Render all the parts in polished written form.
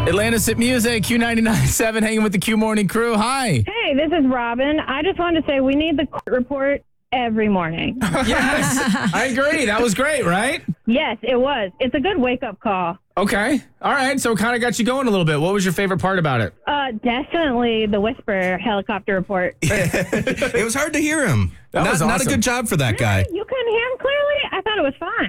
Atlantis at Music, Q99.7, hanging with the Q Morning Crew. Hi. Hey, this is Robin. I just wanted to say we need the court report every morning. Yes, I agree. That was great, right? Yes, it was. It's a good wake-up call. Okay. All right. So it kind of got you going a little bit. What was your favorite part about it? Definitely the Whisper helicopter report. It was hard to hear him. That was Not a awesome. good job for that guy. You couldn't hear him clearly? I thought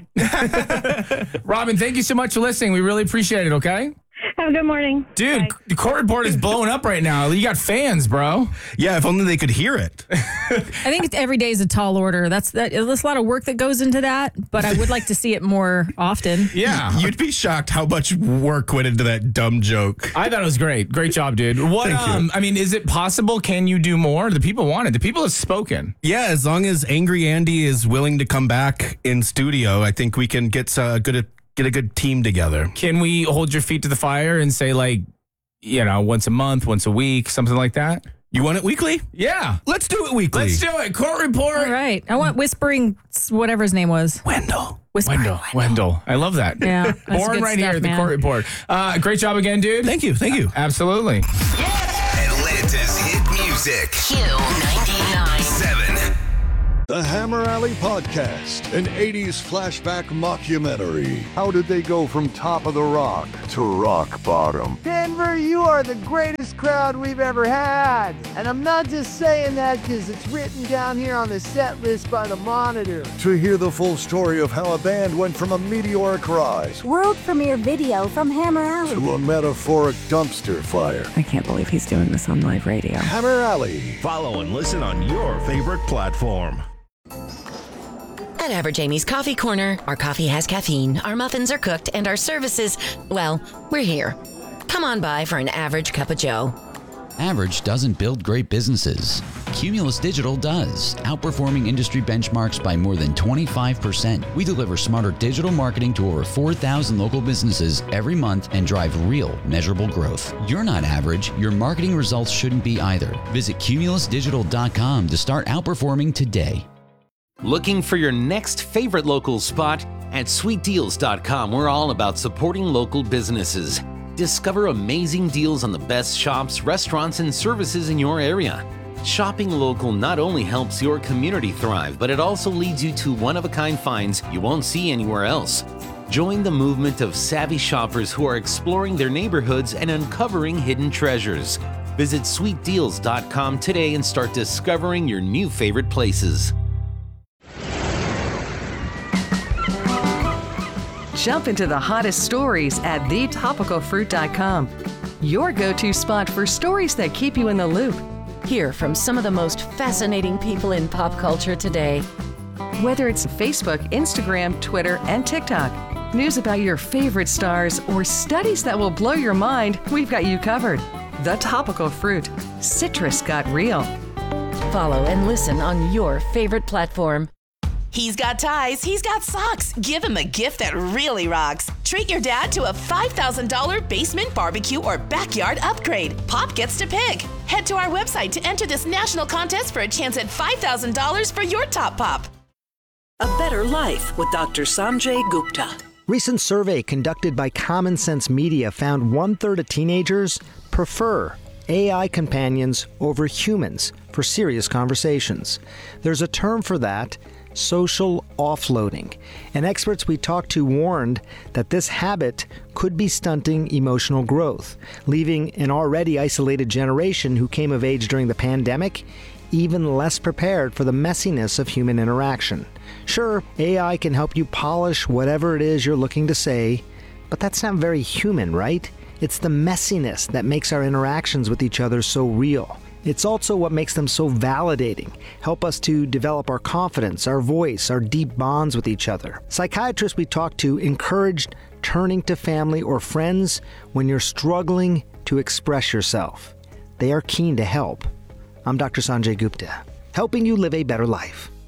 it was fine. Robin, thank you so much for listening. We really appreciate it, okay? Have a good morning. Dude, Bye. the court report is blowing up right now. You got fans, bro. Yeah, if only they could hear it. I think every day is a tall order. There's a lot of work that goes into that, but I would like to see it more often. Yeah. You'd be shocked how much work went into that dumb joke. I thought it was great. Great job, dude. What? Thank you. I mean, is it possible? Can you do more? The people want it. The people have spoken. Yeah, as long as Angry Andy is willing to come back in studio, I think we can get a good team together. Can we hold your feet to the fire and say, like, once a month, once a week, something like that? You want it weekly? Yeah. Let's do it weekly. Let's do it. Court report. All right. I want Whispering, whatever his name was. Wendell. Whispering. Wendell. I love that. Yeah. that's Born good right stuff, here at the man. court report. Great job again, dude. Thank you. Absolutely. Atlanta's hit music. Q99. 7. The Hammer Alley Podcast, an 80s flashback mockumentary. How did they go from top of the rock to rock bottom? Denver, you are the greatest crowd we've ever had. And I'm not just saying that because it's written down here on the set list by the Monitor. To hear the full story of how a band went from a meteoric rise World premiere video from Hammer Alley. to a metaphoric dumpster fire. I can't believe he's doing this on live radio. Hammer Alley. Follow and listen on your favorite platform. At Average Amy's Coffee Corner, our coffee has caffeine, our muffins are cooked, and our services, well, we're here. Come on by for an average cup of joe. Average doesn't build great businesses. Cumulus Digital does, outperforming industry benchmarks by more than 25%. We deliver smarter digital marketing to over 4,000 local businesses every month and drive real, measurable growth. You're not average. Your marketing results shouldn't be either. Visit cumulusdigital.com to start outperforming today. Looking for your next favorite local spot? At sweetdeals.com, we're all about supporting local businesses. Discover amazing deals on the best shops, restaurants, and services in your area. Shopping local not only helps your community thrive, but it also leads you to one-of-a-kind finds you won't see anywhere else. Join the movement of savvy shoppers who are exploring their neighborhoods and uncovering hidden treasures. Visit sweetdeals.com today and start discovering your new favorite places. Jump into the hottest stories at thetopicalfruit.com. Your go-to spot for stories that keep you in the loop. Hear from some of the most fascinating people in pop culture today. Whether it's Facebook, Instagram, Twitter, and TikTok, news about your favorite stars, or studies that will blow your mind, we've got you covered. The Topical Fruit. Citrus got real. Follow and listen on your favorite platform. He's got ties, he's got socks. Give him a gift that really rocks. Treat your dad to a $5,000 basement barbecue or backyard upgrade. Pop gets to pick. Head to our website to enter this national contest for a chance at $5,000 for your top pop. A Better Life with Dr. Sanjay Gupta. Recent survey conducted by Common Sense Media found 1/3 of teenagers prefer AI companions over humans for serious conversations. There's a term for that: social offloading. And experts we talked to warned that this habit could be stunting emotional growth, leaving an already isolated generation who came of age during the pandemic even less prepared for the messiness of human interaction. Sure, AI can help you polish whatever it is you're looking to say, but that's not very human, right? It's the messiness that makes our interactions with each other so real. It's also what makes them so validating, help us to develop our confidence, our voice, our deep bonds with each other. Psychiatrists we talked to encouraged turning to family or friends when you're struggling to express yourself. They are keen to help. I'm Dr. Sanjay Gupta, helping you live a better life.